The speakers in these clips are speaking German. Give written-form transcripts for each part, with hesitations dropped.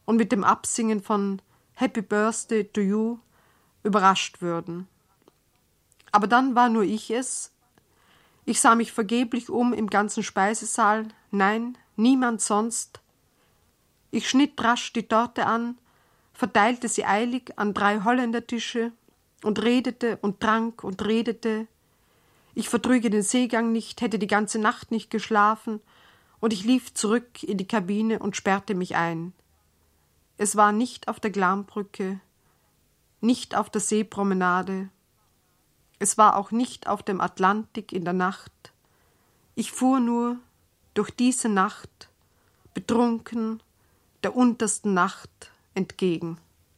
und mit dem Absingen von Happy Birthday to You überrascht würden. Aber dann war nur ich es. Ich sah mich vergeblich im ganzen Speisesaal. Nein, niemand sonst. Ich schnitt rasch die Torte an, verteilte sie eilig an 3 Holländertische und redete und trank und redete. Ich vertrüge den Seegang nicht, hätte die ganze Nacht nicht geschlafen, und ich lief zurück in die Kabine und sperrte mich ein. Es war nicht auf der Glambrücke, nicht auf der Seepromenade, es war auch nicht auf dem Atlantik in der Nacht. Ich fuhr nur durch diese Nacht, betrunken, der untersten Nacht entgegen.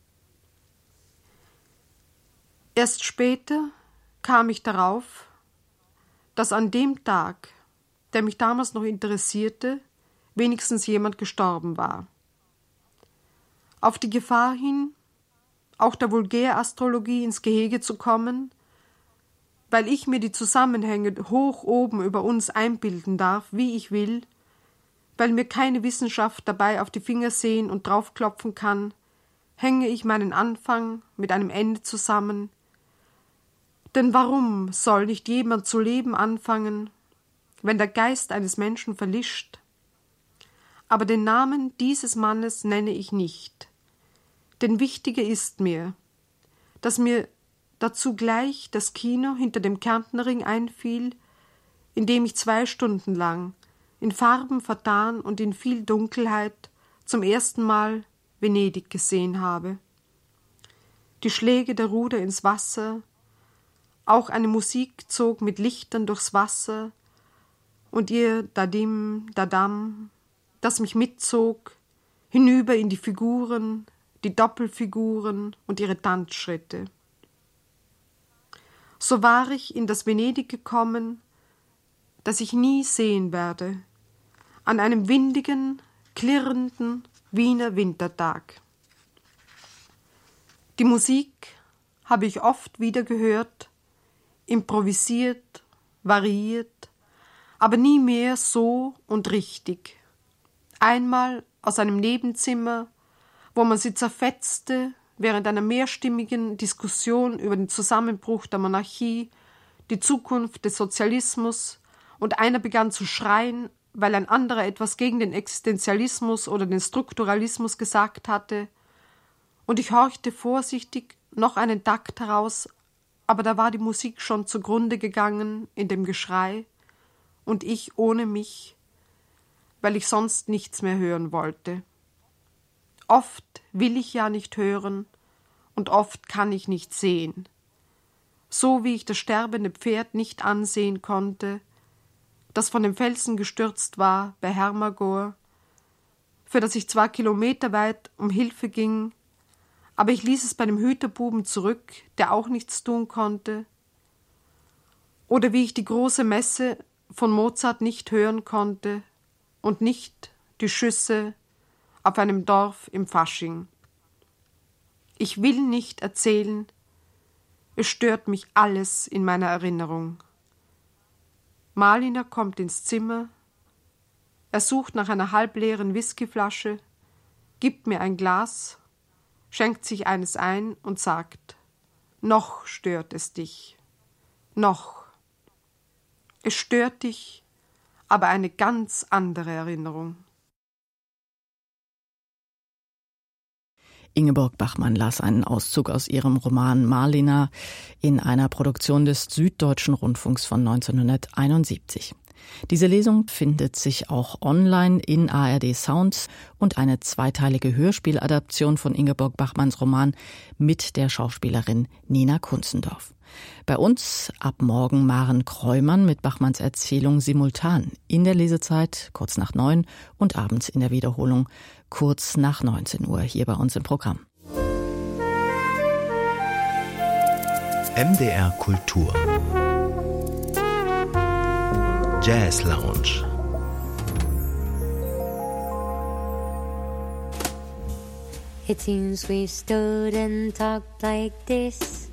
Erst später kam ich darauf, dass an dem Tag, der mich damals noch interessierte, wenigstens jemand gestorben war. Auf die Gefahr hin, auch der Vulgärastrologie ins Gehege zu kommen, weil ich mir die Zusammenhänge hoch oben über uns einbilden darf, wie ich will, weil mir keine Wissenschaft dabei auf die Finger sehen und draufklopfen kann, hänge ich meinen Anfang mit einem Ende zusammen. Denn warum soll nicht jemand zu leben anfangen, wenn der Geist eines Menschen verlischt? Aber den Namen dieses Mannes nenne ich nicht, denn wichtiger ist mir, dass mir dazu gleich das Kino hinter dem Kärntnerring einfiel, in dem ich 2 Stunden lang, in Farben vertan und in viel Dunkelheit, zum ersten Mal Venedig gesehen habe. Die Schläge der Ruder ins Wasser, auch eine Musik zog mit Lichtern durchs Wasser und ihr Dadim, Dadam, das mich mitzog, hinüber in die Figuren, die Doppelfiguren und ihre Tanzschritte. So war ich in das Venedig gekommen, das ich nie sehen werde, an einem windigen, klirrenden Wiener Wintertag. Die Musik habe ich oft wieder gehört, improvisiert, variiert, aber nie mehr so und richtig. Einmal aus einem Nebenzimmer, wo man sie zerfetzte, während einer mehrstimmigen Diskussion über den Zusammenbruch der Monarchie, die Zukunft des Sozialismus, und einer begann zu schreien, weil ein anderer etwas gegen den Existenzialismus oder den Strukturalismus gesagt hatte, und ich horchte vorsichtig noch einen Takt heraus, aber da war die Musik schon zugrunde gegangen in dem Geschrei, und ich ohne mich, weil ich sonst nichts mehr hören wollte. Oft will ich ja nicht hören und oft kann ich nicht sehen. So wie ich das sterbende Pferd nicht ansehen konnte, das von dem Felsen gestürzt war bei Hermagor, für das ich 2 Kilometer weit um Hilfe ging, aber ich ließ es bei dem Hüterbuben zurück, der auch nichts tun konnte. Oder wie ich die große Messe von Mozart nicht hören konnte und nicht die Schüsse auf einem Dorf im Fasching. Ich will nicht erzählen, es stört mich alles in meiner Erinnerung. Maliner kommt ins Zimmer, er sucht nach einer halbleeren Whiskyflasche, gibt mir ein Glas, schenkt sich eines ein und sagt: Noch stört es dich, noch. Es stört dich, aber eine ganz andere Erinnerung. Ingeborg Bachmann las einen Auszug aus ihrem Roman Marlina in einer Produktion des Süddeutschen Rundfunks von 1971. Diese Lesung findet sich auch online in ARD Sounds und eine 2-teilige Hörspieladaption von Ingeborg Bachmanns Roman mit der Schauspielerin Nina Kunzendorf. Bei uns ab morgen Maren Kreumann mit Bachmanns Erzählung simultan in der Lesezeit kurz nach 9 und abends in der Wiederholung kurz nach 19 Uhr hier bei uns im Programm. MDR Kultur Jazz Lounge. It seems we stood and talked like this